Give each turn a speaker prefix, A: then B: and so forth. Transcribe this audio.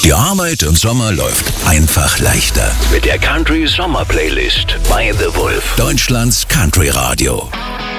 A: Die Arbeit im Sommer läuft einfach leichter. Mit der Country Sommer Playlist bei The Wolf. Deutschlands Country Radio.